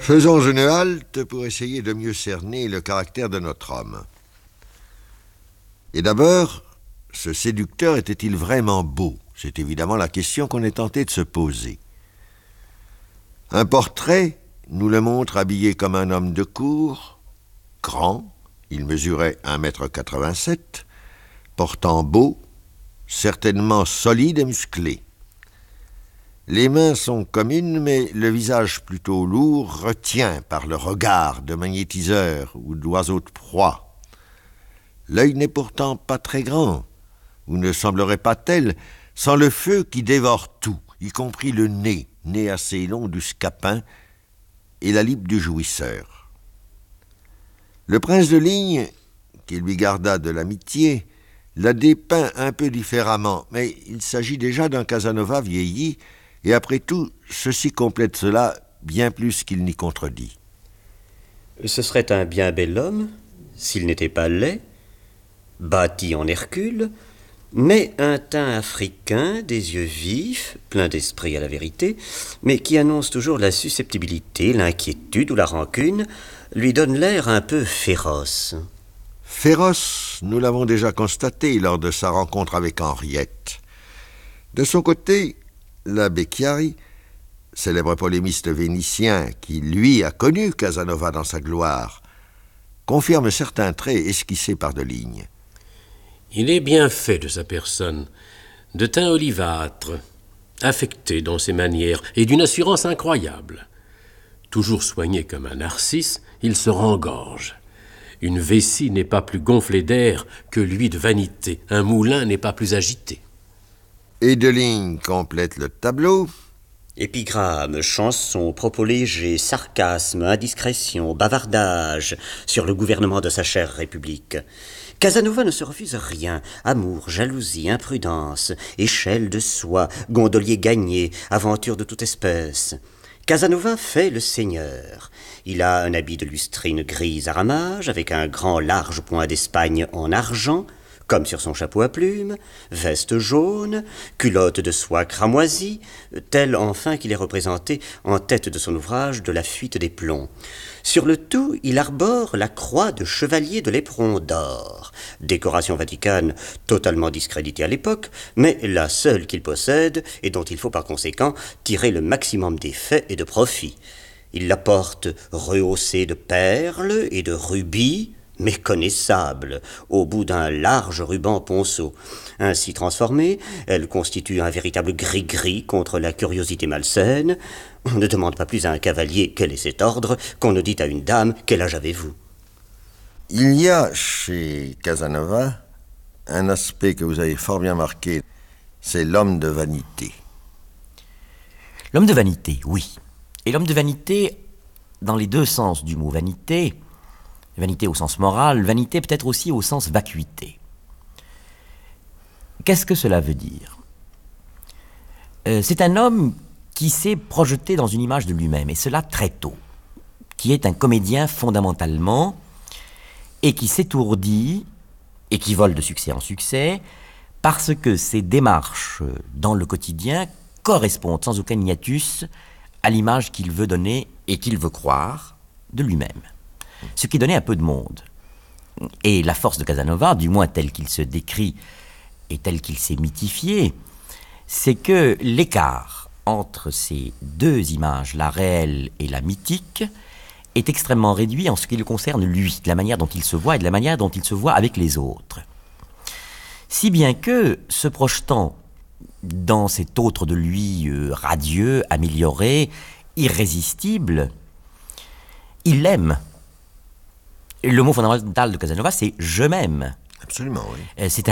Faisons une halte pour essayer de mieux cerner le caractère de notre homme. Et d'abord, ce séducteur était-il vraiment beau? C'est évidemment la question qu'on est tenté de se poser. Un portrait nous le montre habillé comme un homme de cour, grand, il mesurait 1,87 m, portant beau, certainement solide et musclé. Les mains sont communes, mais le visage plutôt lourd retient par le regard de magnétiseur ou d'oiseau de proie. L'œil n'est pourtant pas très grand, ou ne semblerait pas tel, sans le feu qui dévore tout, y compris le nez assez long du scapin et la lippe du jouisseur. Le prince de Ligne, qui lui garda de l'amitié, l'a dépeint un peu différemment, mais il s'agit déjà d'un Casanova vieilli, et après tout, ceci complète cela bien plus qu'il n'y contredit. Ce serait un bien bel homme, s'il n'était pas laid, bâti en Hercule, mais un teint africain, des yeux vifs, plein d'esprit à la vérité, mais qui annonce toujours la susceptibilité, l'inquiétude ou la rancune, lui donne l'air un peu féroce. Féroce, nous l'avons déjà constaté lors de sa rencontre avec Henriette. De son côté, l'abbé Chiari, célèbre polémiste vénitien qui, lui, a connu Casanova dans sa gloire, confirme certains traits esquissés par de Ligne. Il est bien fait de sa personne, de teint olivâtre, affecté dans ses manières et d'une assurance incroyable. Toujours soigné comme un narcisse, il se rengorge. Une vessie n'est pas plus gonflée d'air que lui de vanité. Un moulin n'est pas plus agité. Et de Ligne complète le tableau. Épigrammes, chansons, propos légers, sarcasmes, indiscrétions, bavardages sur le gouvernement de sa chère République. Casanova ne se refuse rien. Amour, jalousie, imprudence, échelle de soie, gondolier gagné, aventure de toute espèce. Casanova fait le seigneur. Il a un habit de lustrine grise à ramages, avec un grand large point d'Espagne en argent, comme sur son chapeau à plumes, veste jaune, culotte de soie cramoisie, tel enfin qu'il est représenté en tête de son ouvrage de la fuite des plombs. Sur le tout, il arbore la croix de chevalier de l'éperon d'or, décoration vaticane totalement discréditée à l'époque, mais la seule qu'il possède et dont il faut par conséquent tirer le maximum d'effet et de profit. Il la porte rehaussée de perles et de rubis, méconnaissable, au bout d'un large ruban ponceau. Ainsi transformée, elle constitue un véritable gris-gris contre la curiosité malsaine. On ne demande pas plus à un cavalier quel est cet ordre qu'on ne dit à une dame quel âge avez-vous. Il y a chez Casanova un aspect que vous avez fort bien marqué, c'est l'homme de vanité. L'homme de vanité, oui. Et l'homme de vanité, dans les deux sens du mot vanité, vanité au sens moral, vanité peut-être aussi au sens vacuité. Qu'est-ce que cela veut dire? C'est un homme qui s'est projeté dans une image de lui-même, et cela très tôt, qui est un comédien fondamentalement, et qui s'étourdit, et qui vole de succès en succès, parce que ses démarches dans le quotidien correspondent sans aucun hiatus à l'image qu'il veut donner et qu'il veut croire de lui-même. Ce qui donnait un peu de monde. Et la force de Casanova, du moins tel qu'il se décrit et tel qu'il s'est mythifié, c'est que l'écart entre ces deux images, la réelle et la mythique, est extrêmement réduit en ce qui le concerne lui, de la manière dont il se voit et de la manière dont il se voit avec les autres. Si bien que, se projetant dans cet autre de lui radieux, amélioré, irrésistible, il l'aime. Le mot fondamental de Casanova, c'est « je m'aime ». Absolument, oui. C'est